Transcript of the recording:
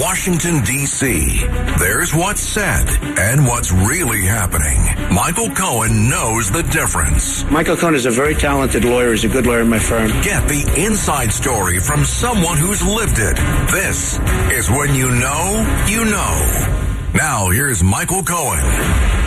Washington, D.C., there's what's said and what's really happening. Michael Cohen knows the difference. Michael Cohen is a very talented lawyer. He's a good lawyer in my firm. Get the inside story from someone who's lived it. This is When You Know, You Know. Now, here's Michael Cohen.